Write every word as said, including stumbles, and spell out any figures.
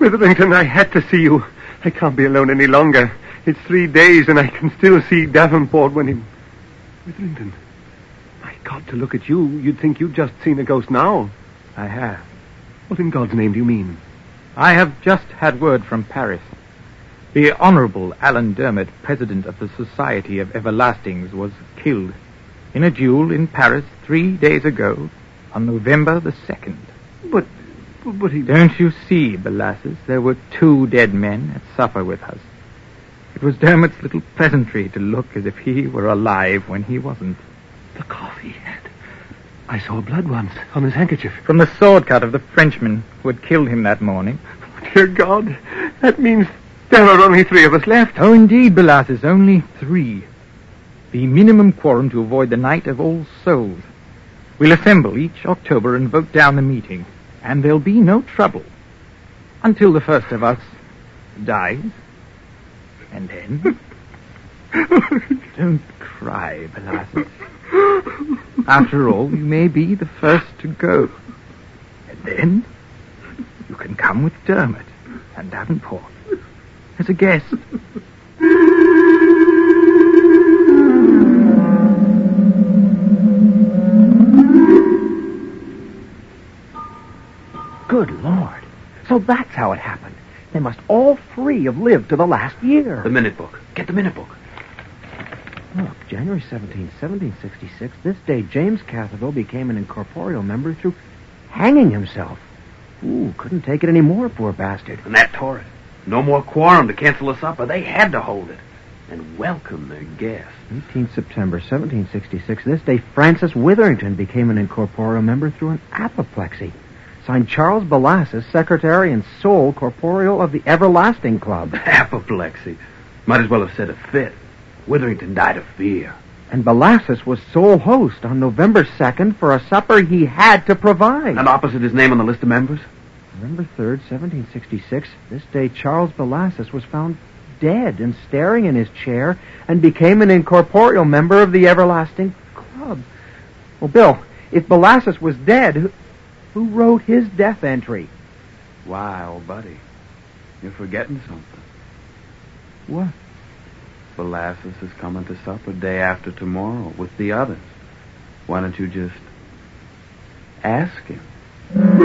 Witherington, I had to see you. I can't be alone any longer. It's three days and I can still see Davenport when he... Witherington, my God, to look at you, you'd think you'd just seen a ghost now. I have. What in God's name do you mean? I have just had word from Paris. The Honorable Alan Dermot, President of the Society of Everlastings, was killed in a duel in Paris three days ago on November the second. But, but he... Don't you see, Belassus, there were two dead men at supper with us. It was Dermot's little pleasantry to look as if he were alive when he wasn't. The cough he had. I saw blood once on his handkerchief. From the sword cut of the Frenchman who had killed him that morning. Dear God, that means there are only three of us left. Oh, indeed, Belassus, only three. The minimum quorum to avoid the Night of All Souls. We'll assemble each October and vote down the meeting, and there'll be no trouble until the first of us dies. And then... Don't cry, Belassus. After all, you may be the first to go. And then you can come with Dermot and Davenport as a guest. Good Lord. So that's how it happened. They must all three have lived to the last year. The minute book. Get the minute book. Look, January seventeenth, seventeen sixty-six, this day James Catherville became an incorporeal member through hanging himself. Ooh, couldn't take it anymore, poor bastard. And that tore it. No more quorum to cancel the supper. They had to hold it. And welcome their guests. eighteenth September, seventeen sixty-six, this day Francis Witherington became an incorporeal member through an apoplexy. Signed Charles Belassus, secretary and sole corporeal of the Everlasting Club. Apoplexy. Might as well have said a fit. Witherington died of fear. And Belassus was sole host on November second for a supper he had to provide. And opposite his name on the list of members? November third, seventeen sixty-six, this day Charles Belassus was found dead and staring in his chair and became an incorporeal member of the Everlasting Club. Well, Bill, if Belassus was dead, who, who wrote his death entry? Why, old buddy, you're forgetting something. What? Belassus is coming to supper day after tomorrow with the others. Why don't you just ask him?